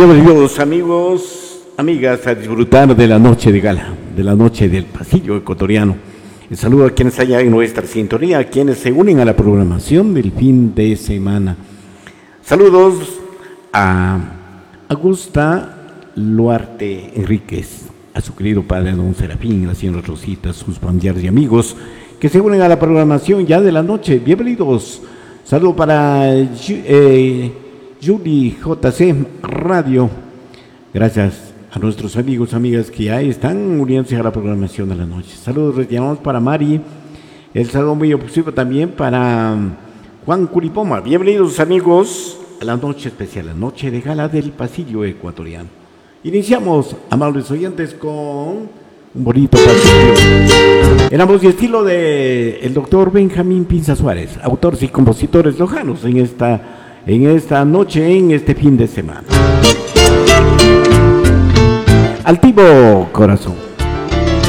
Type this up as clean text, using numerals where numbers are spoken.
Bienvenidos amigos, amigas, a disfrutar de la noche de gala, de la noche del pasillo ecuatoriano. El saludo a quienes allá en nuestra sintonía, a quienes se unen a la programación del fin de semana. Saludos a Augusta Luarte Enríquez, a su querido padre don Serafín, la señora Rosita, sus familiares y amigos que se unen a la programación ya de la noche. Bienvenidos. Saludo para Judy JC Radio. Gracias a nuestros amigos, amigas que ya están uniéndose a la programación de la noche. Saludos retiramos para Mari. El saludo muy efusivo también para Juan Curipoma. Bienvenidos amigos a la noche especial, la noche de gala del pasillo ecuatoriano. Iniciamos, amables oyentes, con un bonito pasillo. En la voz y estilo de el doctor Benjamín Pinza Suárez, autores y compositores lojanos en esta noche, en este fin de semana. Altivo corazón.